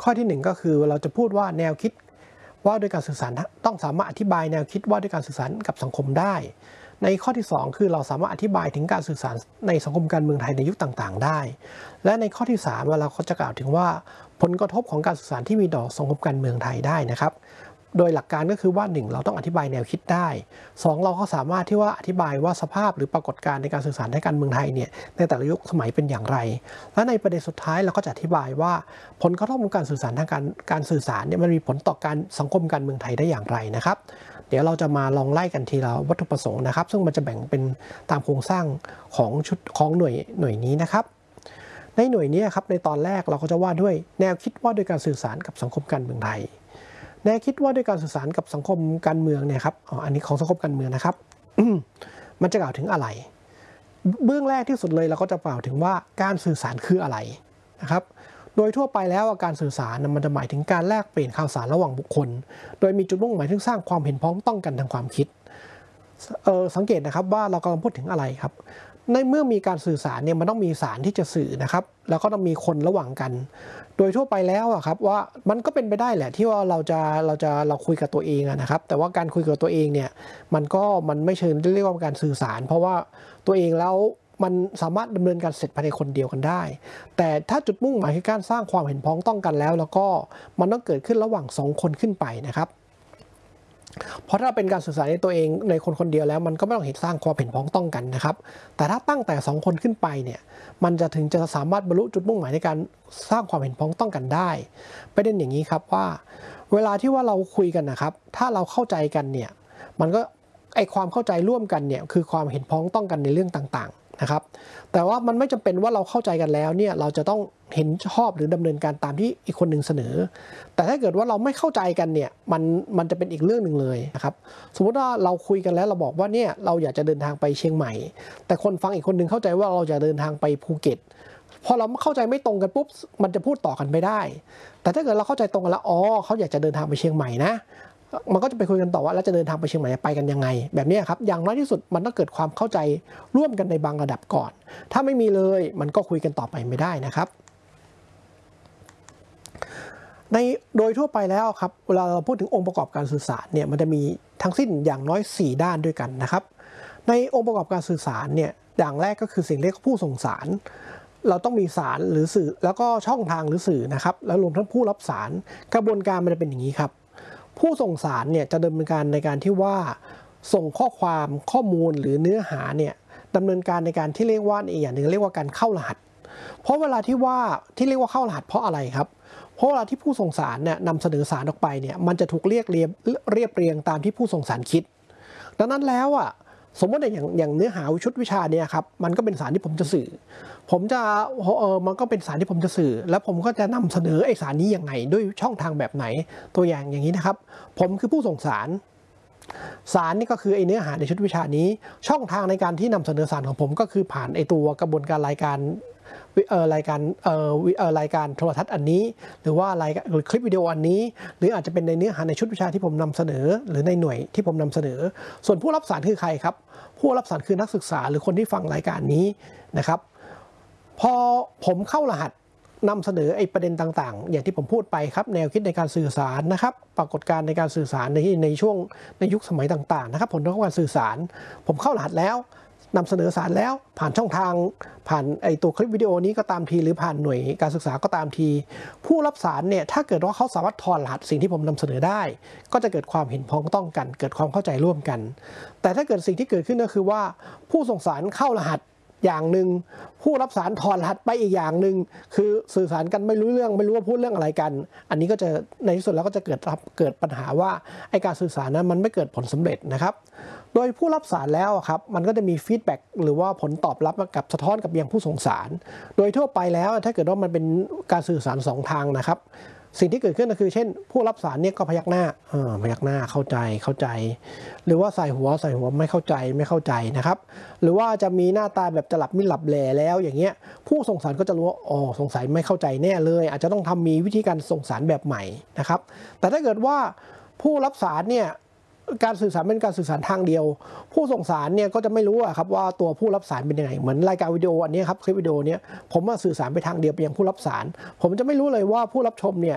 ข้อที่1ก็คือเราจะพูดว่าแนวคิดว่าด้วยการสื่อสารต้องสามารถอธิบายแนวคิดว่าด้วยการสื่อสารกับสังคมได้ในข้อที่2คือเราสามารถอธิบายถึงการสื่อสารในสังคมการเมืองไทยในยุคต่างๆได้และในข้อที่3เราก็จะกล่าวถึงว่าผลกระทบของการสื่อสารที่มีต่อสังคมการเมืองไทยได้นะครับโดยหลักการก็คือว่า1เราต้องอธิบายแนวคิดได้2เราก็สามารถที่ว่าอธิบายว่าสภาพหรือปรากฏการณ์ในการสื่อสารในการเมืองไทยเนี่ยในแต่ละยุคสมัยเป็นอย่างไรและในประเด็นสุดท้ายเราก็จะอธิบายว่าผลกระทบของการสื่อสารทางการสื่อสารเนี่ยมันมีผลต่อการสังคมการเมืองไทยได้อย่างไรนะครับเดี๋ยวเราจะมาลองไล่กันทีละวัตถุประสงค์นะครับซึ่งมันจะแบ่งเป็นตามโครงสร้างของชุดของหน่วยนี้นะครับในหน่วยนี้ครับในตอนแรกเราก็จะว่าด้วยแนวคิดว่าด้วยการสื่อสารกับสังคมการเมืองไทยแนวคิดว่าด้วยการสื่อสารกับสังคมการเมืองเนี่ยครับอันนี้ของสังคมการเมืองนะครับมันจะกล่าวถึงอะไรเบื้องแรกที่สุดเลยเราก็จะกล่าวถึงว่าการสื่อสารคืออะไรนะครับโดยทั่วไปแล้วการสื่อสารมันจะหมายถึงการแลกเปลี่ยนข่าวสารระหว่างบุคคลโดยมีจุดมุ่งหมายถึงสร้างความเห็นพ้องต้องกันทางความคิดสังเกตนะครับว่าเรากำลังพูดถึงอะไรครับในเมื่อมีการสื่อสารเนี่ยมันต้องมีสารที่จะสื่อนะครับแล้วก็ต้องมีคนระหว่างกันโดยทั่วไปแล้วครับว่ามันก็เป็นไปได้แหละที่ว่าเราคุยกับตัวเองนะครับแต่ว่าการคุยกับตัวเองเนี่ยมันไม่เชิงเรียกว่าการสื่อสารเพราะว่าตัวเองแล้วมันสามารถดำเนินการเสร็จภายในคนเดียวกันได้แต่ถ้าจุดมุ่งหมายคือการสร้างความเห็นพ้องต้องกันแล้วก็มันต้องเกิดขึ้นระหว่าง2คนขึ้นไปนะครับเพราะถ้าเป็นการสื่อสารในตัวเองในคนคนเดียวแล้วมันก็ไม่ต้องเห็นสร้างความเห็นพ้องต้องกันนะครับแต่ถ้าตั้งแต่2คนขึ้นไปเนี่ยมันจะถึงจะสามารถบรรลุจุดมุ่งหมายในการสร้างความเห็นพ้องต้องกันได้ประเด็นอย่างนี้ครับว่าเวลาที่ว่าเราคุยกันนะครับถ้าเราเข้าใจกันเนี่ยมันก็ความเข้าใจร่วมกันเนี่ยคือความเห็นพ้องต้องกันในเรื่องต่างๆนะครับแต่ว่ามันไม่จำเป็นว่าเราเข้าใจกันแล้วเนี่ยเราจะต้องเห็นชอบหรือดำเนินการตามที่อีกคนหนึ่งเสนอแต่ถ้าเกิดว่าเราไม่เข้าใจกันเนี่ยมันจะเป็นอีกเรื่องหนึ่งเลยนะครับสมมติว่าเราคุยกันแล้วเราบอกว่าเนี่ยเราอยากจะเดินทางไปเชียงใหม่แต่คนฟังอีกคนหนึ่งเข้าใจว่าเราจะเดินทางไปภูเก็ตพอเราเข้าใจไม่ตรงกันปุ๊บมันจะพูดต่อกันไม่ได้แต่ถ้าเกิดเราเข้าใจตรงกันแล้วเขาอยากจะเดินทางไปเชียงใหม่นะมันก็จะไปคุยกันต่อว่าแล้วจะเดินทางไปเชียงใหม่ไปกันยังไงแบบนี้ครับอย่างน้อยที่สุดมันต้องเกิดความเข้าใจร่วมกันในบางระดับก่อนถ้าไม่มีเลยมันก็คุยกันต่อไปไม่ได้นะครับโดยทั่วไปแล้วครับเวลาเราพูดถึงองค์ประกอบการสื่อสารเนี่ยมันจะมีทั้งสิ้นอย่างน้อย4ด้านด้วยกันนะครับในองค์ประกอบการสื่อสารเนี่ยอย่างแรกก็คือสิ่งเรียกผู้ส่งสารเราต้องมีสารหรือสื่อแล้วก็ช่องทางหรือสื่อนะครับแล้วรวมทั้งผู้รับสารกระบวนการมันจะเป็นอย่างนี้ครับผู้ส่งสารเนี่ยจะดำเนินการในการที่ว่าส่งข้อความข้อมูลหรือเนื้อหาเนี่ยดำเนินการในการที่เรียกว่าอีกอย่างหนึ่งเรียกว่าการเข้ารหัสเพราะเวลาที่เรียกว่าเข้ารหัสเพราะอะไรครับเพราะเวลาที่ผู้ส่งสารเนี่ยนำเสนอสารออกไปเนี่ยมันจะถูกเรียบเรียงตามที่ผู้ส่งสารคิดดังนั้นแล้วสมมติอย่างเนื้อหาชุดวิชาเนี่ยครับมันก็เป็นสารที่ผมจะสื่อมันก็เป็นสารที่ผมจะสื่อแล้วผมก็จะนำเสนอไอ้สารนี้ยังไงด้วยช่องทางแบบไหนตัวอย่างนี้นะครับผมคือผู้ส่งสารนี่ก็คือไอ้เนื้อหาในชุดวิชานี้ช่องทางในการที่นำเสนอสารของผมก็คือผ่านไอ้ตัวกระบวนการรายการโทรทัศน์อันนี้หรือว่าคลิปวิดีโออันนี้หรืออาจจะเป็นในเนื้อหาในชุดวิชาที่ผมนำเสนอหรือในหน่วยที่ผมนำเสนอส่วนผู้รับสารคือใครครับผู้รับสารคือนักศึกษาหรือคนที่ฟังรายการนี้นะครับพอผมเข้ารหัสนำเสนอไอ้ประเด็นต่างๆอย่างที่ผมพูดไปครับแนวคิดในการสื่อสารนะครับปรากฏการณ์ในการสื่อสารในยุคสมัยต่างๆนะครับผลของการสื่อสารผมเข้ารหัสแล้วนำเสนอสารแล้วผ่านช่องทางผ่านไอตัวคลิปวิดีโอนี้ก็ตามทีหรือผ่านหน่วยการศึกษาก็ตามทีผู้รับสารเนี่ยถ้าเกิดว่าเขาสามารถถอดรหัสสิ่งที่ผมนำเสนอได้ก็จะเกิดความเห็นพ้องต้องกันเกิดความเข้าใจร่วมกันแต่ถ้าเกิดสิ่งที่เกิดขึ้นก็คือว่าผู้ส่งสารเข้ารหัสอย่างหนึ่งผู้รับสารถอดรหัสไปอีกอย่างหนึ่งคือสื่อสารกันไม่รู้เรื่องไม่รู้ว่าพูดเรื่องอะไรกันอันนี้ก็จะในที่สุดแล้วก็จะเกิดปัญหาว่าไอการสื่อสารนั้นมันไม่เกิดผลสำเร็จนะครับโดยผู้รับสารแล้วครับมันก็จะมีฟีดแบ็กหรือว่าผลตอบรับกับสะท้อนกับยังผู้ส่งสารโดยทั่วไปแล้วถ้าเกิดว่ามันเป็นการสื่อสาร2ทางนะครับสิ่งที่เกิดขึ้นก็คือเช่นผู้รับสารเนี่ยก็พยักหน้าเข้าใจหรือว่าใส่หัวไม่เข้าใจนะครับหรือว่าจะมีหน้าตาแบบจะหลับไม่หลับแหล่แล้วอย่างเงี้ยผู้ส่งสารก็จะรู้ว่าสงสัยไม่เข้าใจแน่เลยอาจจะต้องมีวิธีการส่งสารแบบใหม่นะครับแต่ถ้าเกิดว่าผู้รับสารเนี่ยการสื่อสารเป็นการสื่อสารทางเดียวผู้ส่งสารเนี่ยก็จะไม่รู้ครับว่าตัวผู้รับสารเป็นยังไงเหมือนรายการวิดีโออันนี้ครับคลิปวิดีโอนี้ผมสื่อสารไปทางเดียวไปยังผู้รับสารผมจะไม่รู้เลยว่าผู้รับชมเนี่ย